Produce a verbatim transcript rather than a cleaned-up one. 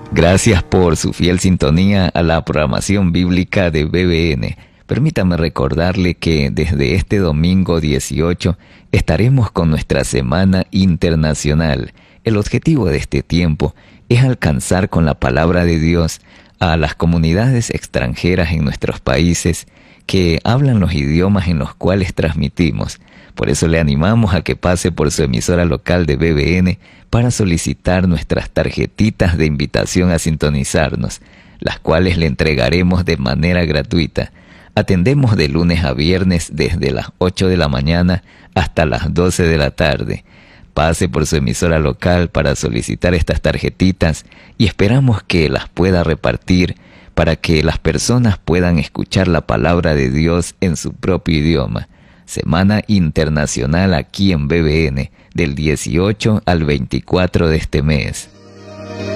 Gracias por su fiel sintonía a la programación bíblica de B B N. Permítame recordarle que desde este domingo dieciocho estaremos con nuestra Semana Internacional. El objetivo de este tiempo es alcanzar con la palabra de Dios a las comunidades extranjeras en nuestros países que hablan los idiomas en los cuales transmitimos. Por eso le animamos a que pase por su emisora local de B B N para solicitar nuestras tarjetitas de invitación a sintonizarnos, las cuales le entregaremos de manera gratuita. Atendemos de lunes a viernes desde las ocho de la mañana hasta las doce de la tarde. Pase por su emisora local para solicitar estas tarjetitas y esperamos que las pueda repartir para que las personas puedan escuchar la palabra de Dios en su propio idioma. Semana Internacional aquí en B B N, del dieciocho al veinticuatro de este mes.